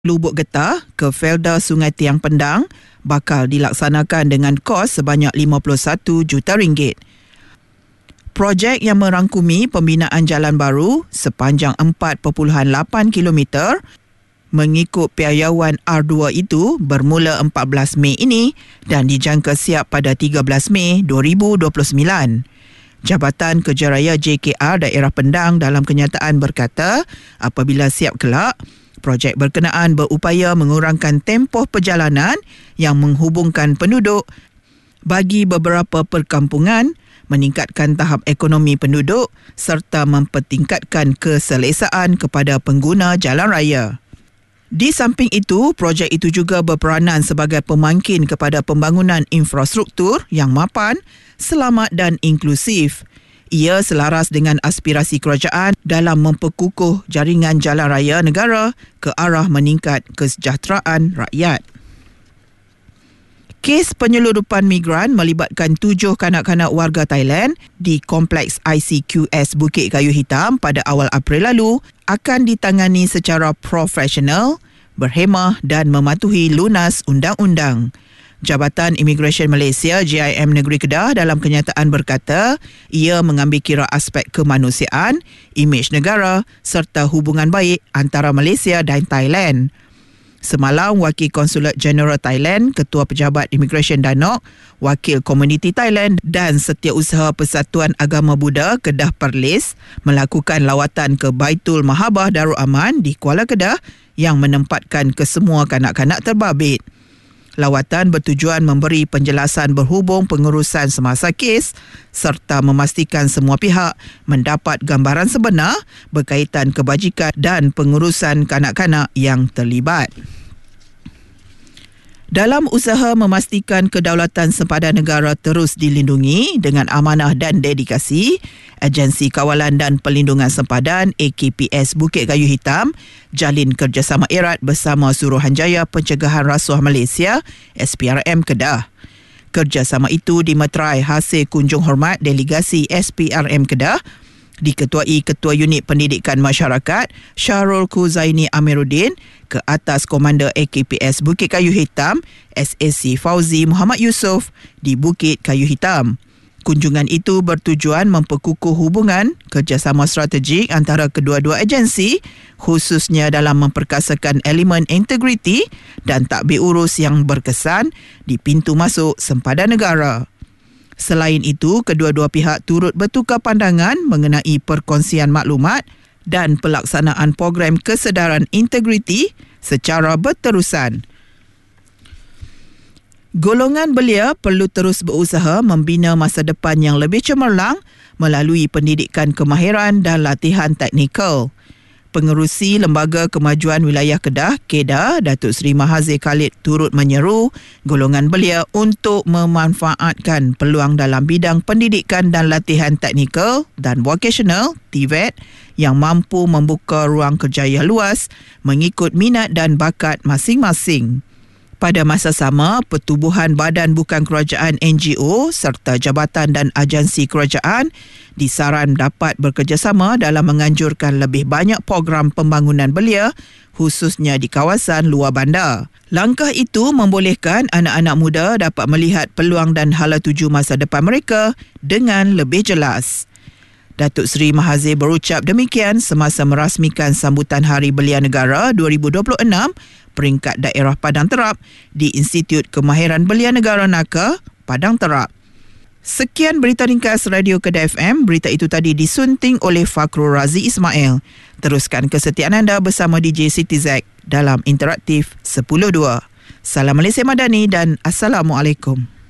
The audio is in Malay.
Lubuk Getah ke Felda Sungai Tiang Pendang bakal dilaksanakan dengan kos sebanyak RM51 juta. Projek yang merangkumi pembinaan jalan baru sepanjang 4.8 km mengikut piawaian R2 itu bermula 14 Mei ini dan dijangka siap pada 13 Mei 2029. Jabatan Kerja Raya JKR Daerah Pendang dalam kenyataan berkata, apabila siap kelak, projek berkenaan berupaya mengurangkan tempoh perjalanan yang menghubungkan penduduk bagi beberapa perkampungan, meningkatkan tahap ekonomi penduduk serta mempertingkatkan keselesaan kepada pengguna jalan raya. Di samping itu, projek itu juga berperanan sebagai pemangkin kepada pembangunan infrastruktur yang mapan, selamat dan inklusif. Ia selaras dengan aspirasi kerajaan dalam memperkukuh jaringan jalan raya negara ke arah meningkat kesejahteraan rakyat. Kes penyeludupan migran melibatkan 7 kanak-kanak warga Thailand di Kompleks ICQS Bukit Kayu Hitam pada awal April lalu akan ditangani secara profesional, berhemah dan mematuhi lunas undang-undang. Jabatan Imigresen Malaysia JIM Negeri Kedah dalam kenyataan berkata, ia mengambil kira aspek kemanusiaan, imej negara serta hubungan baik antara Malaysia dan Thailand. Semalam, Wakil Konsulat Jeneral Thailand, Ketua Pejabat Imigresen Danok, Wakil Komuniti Thailand dan Setiausaha Persatuan Agama Buddha Kedah Perlis melakukan lawatan ke Baitul Mahabah Darul Aman di Kuala Kedah yang menempatkan kesemua kanak-kanak terbabit. Lawatan bertujuan memberi penjelasan berhubung pengurusan semasa kes serta memastikan semua pihak mendapat gambaran sebenar berkaitan kebajikan dan pengurusan kanak-kanak yang terlibat. Dalam usaha memastikan kedaulatan sempadan negara terus dilindungi dengan amanah dan dedikasi, Agensi Kawalan dan Perlindungan Sempadan AKPS Bukit Kayu Hitam jalin kerjasama erat bersama Suruhanjaya Pencegahan Rasuah Malaysia SPRM Kedah. Kerjasama itu dimeterai hasil kunjung hormat delegasi SPRM Kedah diketuai Ketua Unit Pendidikan Masyarakat Syahrul Kuzaini Amiruddin ke atas Komander AKPS Bukit Kayu Hitam SAC Fauzi Muhammad Yusof di Bukit Kayu Hitam. Kunjungan itu bertujuan memperkukuh hubungan kerjasama strategik antara kedua-dua agensi khususnya dalam memperkasakan elemen integriti dan tadbir urus yang berkesan di pintu masuk sempadan negara. Selain itu, kedua-dua pihak turut bertukar pandangan mengenai perkongsian maklumat dan pelaksanaan program kesedaran integriti secara berterusan. Golongan belia perlu terus berusaha membina masa depan yang lebih cemerlang melalui pendidikan kemahiran dan latihan teknikal. Pengerusi Lembaga Kemajuan Wilayah Kedah, KEDA, Datuk Seri Mahathir Khalid turut menyeru golongan belia untuk memanfaatkan peluang dalam bidang pendidikan dan latihan teknikal dan vocational (TVET) yang mampu membuka ruang kerja yang luas mengikut minat dan bakat masing-masing. Pada masa sama, Pertubuhan Badan Bukan Kerajaan NGO serta jabatan dan agensi kerajaan disaran dapat bekerjasama dalam menganjurkan lebih banyak program pembangunan belia khususnya di kawasan luar bandar. Langkah itu membolehkan anak-anak muda dapat melihat peluang dan hala tuju masa depan mereka dengan lebih jelas. Datuk Seri Mahathir berucap demikian semasa merasmikan sambutan Hari Belia Negara 2026 peringkat daerah Padang Terap di Institut Kemahiran Belia Negara NAKA, Padang Terap. Sekian berita ringkas Radio Kedah FM. Berita itu tadi disunting oleh Fakhrul Razi Ismail. Teruskan kesetiaan anda bersama DJ Siti Zack dalam Interaktif 10.2. Salam Malaysia Madani dan Assalamualaikum.